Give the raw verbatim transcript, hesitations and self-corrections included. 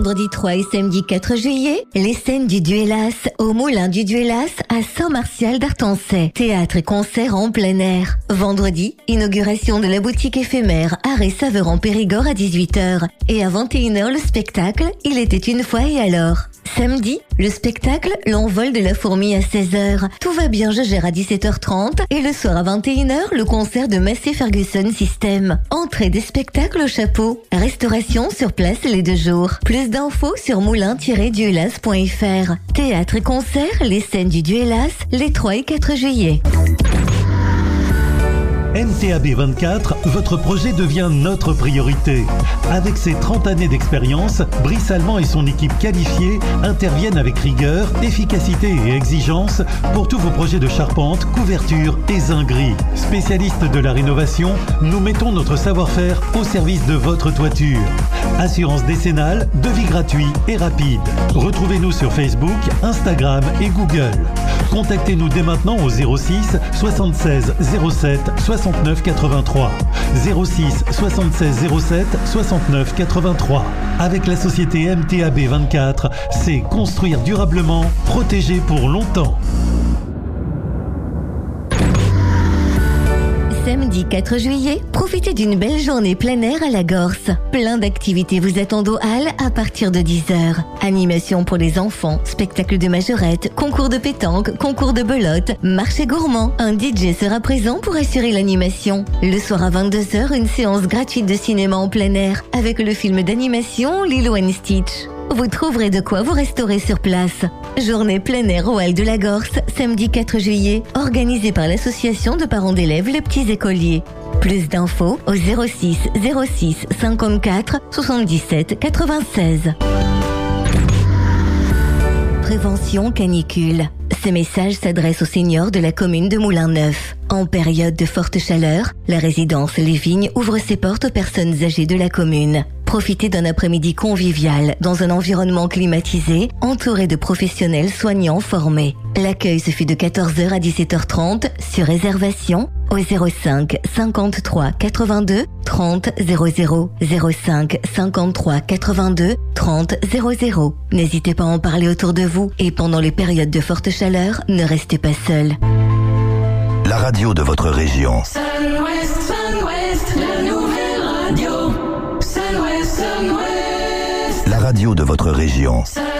vendredi trois et samedi quatre juillet, les scènes du Duellas au Moulin du Duellas à Saint-Martial d'Artancet. Théâtre et concert en plein air. Vendredi, inauguration de la boutique éphémère Art et Saveur en Périgord à dix-huit heures. Et à vingt et une heures, le spectacle Il était une fois et alors. Samedi, le spectacle L'envol de la fourmi à seize heures. Tout va bien, je gère à dix-sept heures trente. Et le soir à vingt et une heures, le concert de Massey Ferguson System. Entrée des spectacles au chapeau. Restauration sur place les deux jours. Plus d'infos sur moulin tiret duellas point f r. Théâtre et concert, les scènes du Duellas, les trois et quatre juillet. M T A B vingt-quatre, votre projet devient notre priorité. Avec ses trente années d'expérience, Brice Allemand et son équipe qualifiée interviennent avec rigueur, efficacité et exigence pour tous vos projets de charpente, couverture et zinguerie. Spécialistes de la rénovation, nous mettons notre savoir-faire au service de votre toiture. Assurance décennale, devis gratuit et rapide. Retrouvez-nous sur Facebook, Instagram et Google. Contactez-nous dès maintenant au zéro six soixante-seize zéro sept soixante-neuf quatre-vingt-trois. zéro six soixante-seize zéro sept soixante-neuf quatre-vingt-trois. Avec la société M T A B vingt-quatre, c'est construire durablement, protéger pour longtemps. Samedi quatre juillet, profitez d'une belle journée plein air à la Gorse. Plein d'activités vous attendent aux Halles à partir de dix heures. Animation pour les enfants, spectacle de majorette, concours de pétanque, concours de belote, marché gourmand. Un D J sera présent pour assurer l'animation. Le soir à vingt-deux heures, une séance gratuite de cinéma en plein air avec le film d'animation Lilo and Stitch. Vous trouverez de quoi vous restaurer sur place. Journée plein air au Hall de la Gorse, samedi quatre juillet, organisée par l'association de parents d'élèves Les Petits Écoliers. Plus d'infos au zéro six zéro six cinquante-quatre soixante-dix-sept quatre-vingt-seize. Prévention canicule. Ce message s'adresse aux seniors de la commune de Moulin-Neuf. En période de forte chaleur, la résidence Les Vignes ouvre ses portes aux personnes âgées de la commune. Profitez d'un après-midi convivial dans un environnement climatisé, entouré de professionnels soignants formés. L'accueil se fait de quatorze heures à dix-sept heures trente sur réservation au zéro cinq cinquante-trois quatre-vingt-deux trente zéro zéro, zéro cinq cinquante-trois quatre-vingt-deux trente zéro zéro. N'hésitez pas à en parler autour de vous et pendant les périodes de forte chaleur, ne restez pas seul. La radio de votre région. Sun-Ouest, Sun-Ouest, la nouvelle radio. Sun-Ouest, Sun-Ouest. La radio de votre région. Sun-Ouest.